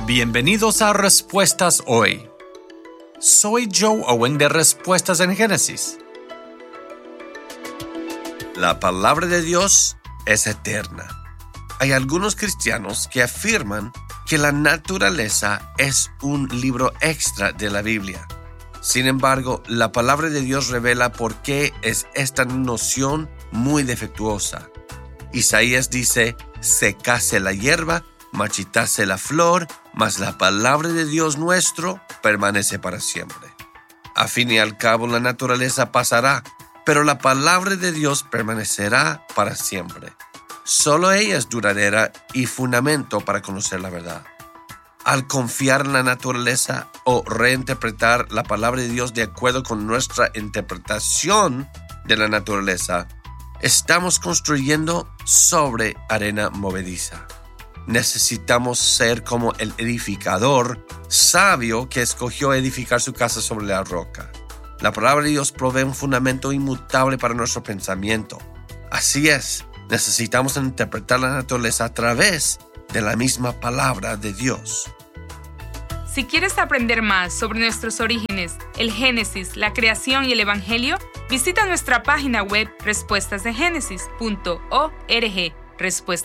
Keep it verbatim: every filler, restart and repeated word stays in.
Bienvenidos a Respuestas Hoy. Soy Joe Owen de Respuestas en Génesis. La palabra de Dios es eterna. Hay algunos cristianos que afirman que la naturaleza es un libro extra de la Biblia. Sin embargo, la palabra de Dios revela por qué es esta noción muy defectuosa. Isaías dice: secase la hierba, marchitase la flor, mas la palabra de Dios nuestro permanece para siempre. A fin y al cabo, la naturaleza pasará, pero la palabra de Dios permanecerá para siempre. Solo ella es duradera y fundamento para conocer la verdad. Al confiar en la naturaleza o reinterpretar la palabra de Dios de acuerdo con nuestra interpretación de la naturaleza, estamos construyendo sobre arena movediza. Necesitamos ser como el edificador sabio que escogió edificar su casa sobre la roca. La palabra de Dios provee un fundamento inmutable para nuestro pensamiento. Así es, necesitamos interpretar la naturaleza a través de la misma palabra de Dios. Si quieres aprender más sobre nuestros orígenes, el Génesis, la creación y el Evangelio, visita nuestra página web respuestas de génesis punto org. Respuestas